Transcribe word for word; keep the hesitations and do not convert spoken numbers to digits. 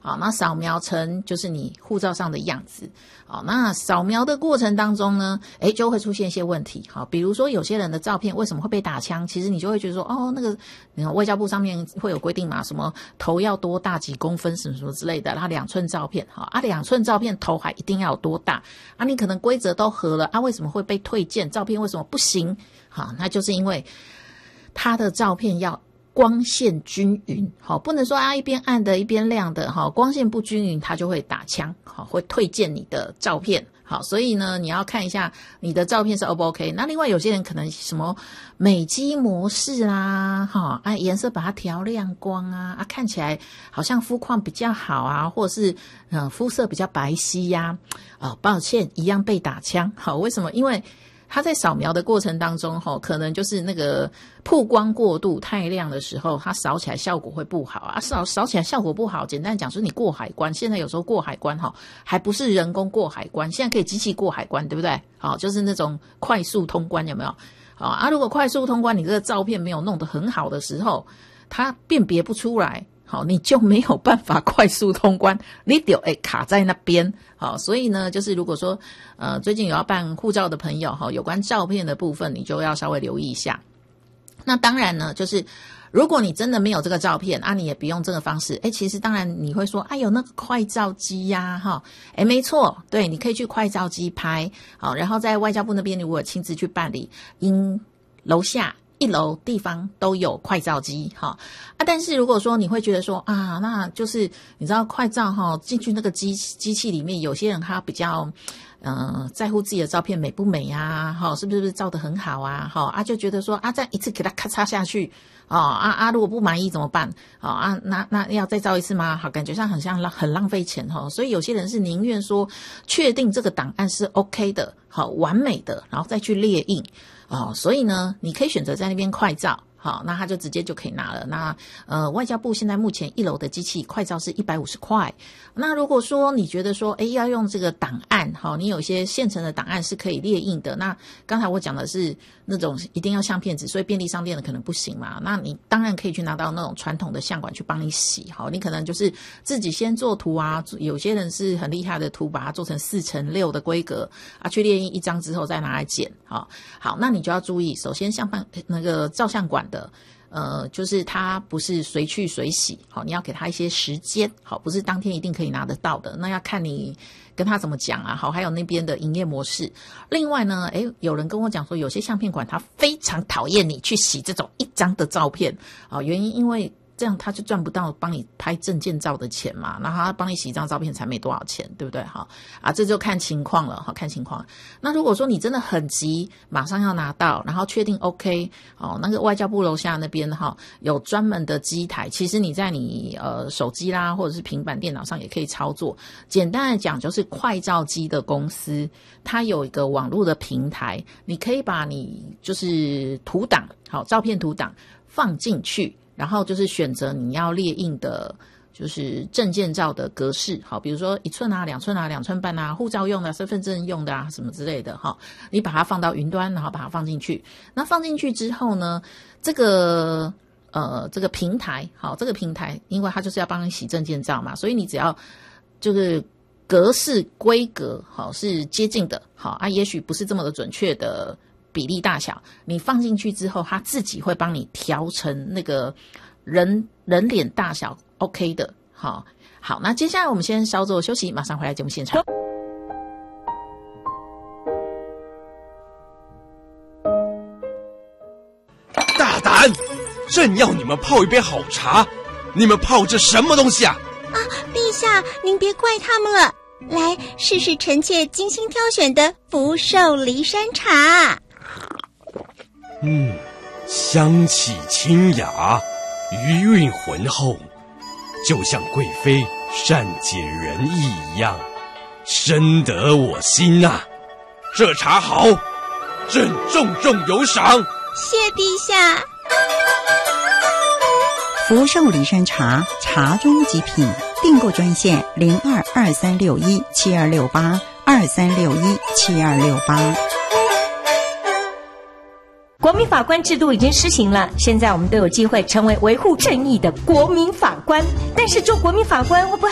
好，那扫描成就是你护照上的样子。好，那扫描的过程当中呢，诶，就会出现一些问题。好，比如说有些人的照片为什么会被打枪？其实你就会觉得说，哦，那个你看外交部上面会有规定嘛，什么头要多大几公分什么什么之类的，然后两寸照片，好啊，两寸照片头还一定要有多大啊？你可能规则都合了啊，为什么会被退件？照片为什么不行？好，那就是因为他的照片要光线均匀，好，不能说啊一边暗的一边亮的，好，光线不均匀它就会打枪，好，会退件你的照片，好，所以呢你要看一下你的照片是 O 不 OK。那另外有些人可能什么美肌模式啦，哈，啊颜色把它调亮光啊，啊看起来好像肤况比较好啊，或者是呃肤色比较白皙呀，啊，哦，抱歉，一样被打枪，好，为什么？因为它在扫描的过程当中，吼，可能就是那个曝光过度太亮的时候，它扫起来效果会不好啊。扫扫起来效果不好，简单讲就是你过海关，现在有时候过海关哈，还不是人工过海关，现在可以机器过海关，对不对？好，就是那种快速通关，有没有？好啊，如果快速通关，你这个照片没有弄得很好的时候，它辨别不出来。好，你就没有办法快速通关，你就会卡在那边。好，所以呢，就是如果说呃最近有要办护照的朋友哈，有关照片的部分，你就要稍微留意一下。那当然呢，就是如果你真的没有这个照片啊，你也不用这个方式。诶，其实当然你会说，哎，有那个快照机呀，哈，诶，没错，对，你可以去快照机拍，好，然后在外交部那边如果亲自去办理，因楼下一楼地方都有快照机哈啊，但是如果说你会觉得说啊，那就是你知道快照哈进去那个机机器里面，有些人他比较呃在乎自己的照片美不美啊，哈，是不是照得很好啊，哈啊就觉得说啊，这样一次给他咔嚓下去哦啊啊，如果不满意怎么办？哦啊，那那要再照一次吗？好，感觉上很像很浪费钱哈，所以有些人是宁愿说确定这个档案是 OK 的，好完美的，然后再去列印。哦，所以呢，你可以选择在那边快照，好，那他就直接就可以拿了。那呃，外交部现在目前一楼的机器快照是一百五十块。那如果说你觉得说，诶，要用这个档案，好，你有一些现成的档案是可以列印的。那刚才我讲的是那种一定要相片纸，所以便利商店的可能不行嘛。那你当然可以去拿到那种传统的相馆去帮你洗，好，你可能就是自己先做图啊，有些人是很厉害的图，把它做成四乘六的规格啊，去列印一张之后再拿来剪，好，好，那你就要注意，首先相片那个照相馆的。呃，就是它不是随去随洗，好，你要给它一些时间，好，不是当天一定可以拿得到的，那要看你跟他怎么讲啊，好，还有那边的营业模式。另外呢，诶，有人跟我讲说，有些相片馆他非常讨厌你去洗这种一张的照片，啊，原因因为这样他就赚不到帮你拍证件照的钱嘛，然后他帮你洗一张照片才没多少钱，对不对？好啊，这就看情况了，好，看情况。那如果说你真的很急，马上要拿到，然后确定 OK， 哦，那个外交部楼下那边哈有专门的机台，其实你在你呃手机啦或者是平板电脑上也可以操作。简单的讲，就是快照机的公司，它有一个网络的平台，你可以把你就是图档，好，照片图档放进去。然后就是选择你要列印的，就是证件照的格式，好，比如说一寸啊、两寸啊、两寸半啊，护照用的、身份证用的啊，什么之类的，哈，你把它放到云端，然后把它放进去。那放进去之后呢，这个呃这个平台，好，这个平台，因为它就是要帮你洗证件照嘛，所以你只要就是格式规格，好是接近的，好啊，也许不是这么的准确的。比例大小，你放进去之后，它自己会帮你调成那个人人脸大小 OK 的。好，好，那接下来我们先稍作休息，马上回来节目现场。 大胆！朕要你们泡一杯好茶，你们泡这什么东西啊？ 啊，陛下，您别怪他们了，来试试臣妾精心挑选的福寿梨山茶。 嗯，香气清雅，余韵浑厚，就像贵妃善解人意一样，深得我心啊！这茶好，朕重重有赏。 谢陛下。 福寿梨山茶，茶中极品，订购专线零二二三六一七二六八二三六一七二六八。 国民法官制度已经施行了，现在我们都有机会成为维护正义的国民法官。但是做国民法官会不会